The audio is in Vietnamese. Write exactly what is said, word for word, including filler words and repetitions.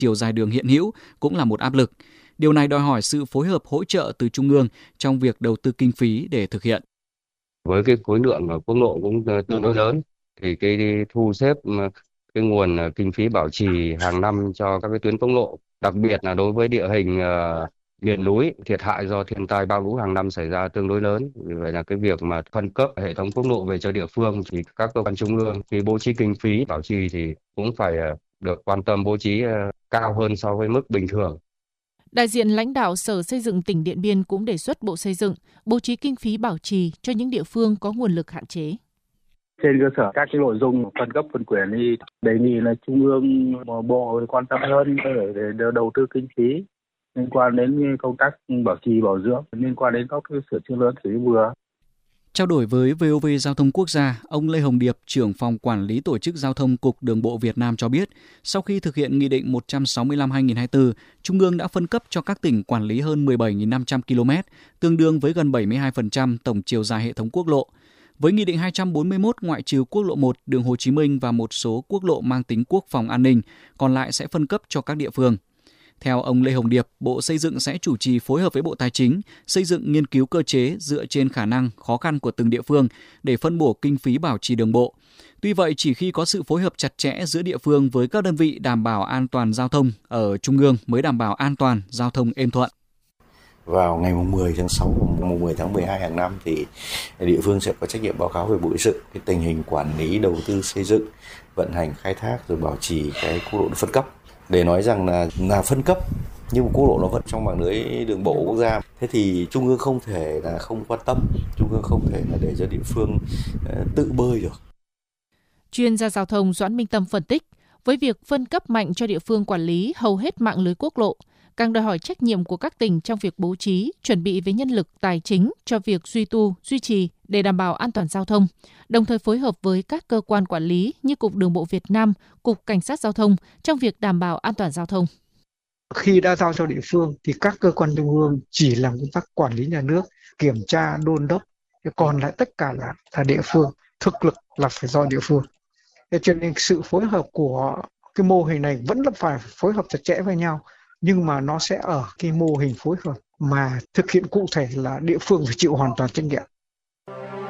chiều dài đường hiện hữu cũng là một áp lực. Điều này đòi hỏi sự phối hợp hỗ trợ từ Trung ương trong việc đầu tư kinh phí để thực hiện. Với cái khối lượng quốc lộ cũng tương đối lớn, thì cái thu xếp cái nguồn kinh phí bảo trì hàng năm cho các cái tuyến quốc lộ, đặc biệt là đối với địa hình uh, miền núi, thiệt hại do thiên tai bão lũ hàng năm xảy ra tương đối lớn. Vì vậy là cái việc mà phân cấp hệ thống quốc lộ về cho địa phương thì các cơ quan trung ương khi bố trí kinh phí bảo trì thì cũng phải được quan tâm bố trí uh, cao hơn so với mức bình thường. Đại diện lãnh đạo Sở Xây dựng tỉnh Điện Biên cũng đề xuất Bộ Xây dựng bố trí kinh phí bảo trì cho những địa phương có nguồn lực hạn chế. Trên cơ sở các cái nội dung phân cấp phân quyền thì đề nghị là Trung ương bộ quan tâm hơn để, để đầu tư kinh phí liên quan đến công tác bảo trì bảo dưỡng, liên quan đến các sửa chữa lớn thủy vừa. Trao đổi với vê o vê Giao thông Quốc gia, ông Lê Hồng Điệp, trưởng phòng quản lý tổ chức giao thông Cục Đường bộ Việt Nam cho biết, sau khi thực hiện Nghị định một trăm sáu mươi lăm trên hai nghìn không trăm hai mươi tư, Trung ương đã phân cấp cho các tỉnh quản lý hơn mười bảy nghìn năm trăm ki lô mét, tương đương với gần bảy mươi hai phần trăm tổng chiều dài hệ thống quốc lộ. Với Nghị định hai trăm bốn mươi mốt, ngoại trừ quốc lộ một, đường Hồ Chí Minh và một số quốc lộ mang tính quốc phòng an ninh, còn lại sẽ phân cấp cho các địa phương. Theo ông Lê Hồng Điệp, Bộ Xây dựng sẽ chủ trì phối hợp với Bộ Tài chính, xây dựng nghiên cứu cơ chế dựa trên khả năng, khó khăn của từng địa phương để phân bổ kinh phí bảo trì đường bộ. Tuy vậy, chỉ khi có sự phối hợp chặt chẽ giữa địa phương với các đơn vị đảm bảo an toàn giao thông ở Trung ương mới đảm bảo an toàn giao thông êm thuận. Vào ngày mười tháng sáu và mười tháng mười hai hàng năm thì địa phương sẽ có trách nhiệm báo cáo về Bộ Xây dựng cái tình hình quản lý đầu tư xây dựng, vận hành khai thác rồi bảo trì cái quốc lộ phân cấp. Để nói rằng là là phân cấp nhưng mà quốc lộ nó vẫn trong mạng lưới đường bộ quốc gia. Thế thì Trung ương không thể là không quan tâm, Trung ương không thể là để cho địa phương uh, tự bơi được. Chuyên gia giao thông Doãn Minh Tâm phân tích, với việc phân cấp mạnh cho địa phương quản lý hầu hết mạng lưới quốc lộ, càng đòi hỏi trách nhiệm của các tỉnh trong việc bố trí, chuẩn bị về nhân lực tài chính cho việc duy tu, duy trì để đảm bảo an toàn giao thông, đồng thời phối hợp với các cơ quan quản lý như Cục Đường bộ Việt Nam, Cục Cảnh sát Giao thông trong việc đảm bảo an toàn giao thông. Khi đã giao cho địa phương thì các cơ quan trung ương chỉ làm công tác quản lý nhà nước, kiểm tra, đôn đốc, còn lại tất cả là, là địa phương, thực lực là phải do địa phương. Thế cho nên sự phối hợp của cái mô hình này vẫn là phải phối hợp chặt chẽ với nhau, nhưng mà nó sẽ ở cái mô hình phối hợp mà thực hiện cụ thể là địa phương phải chịu hoàn toàn trách nhiệm.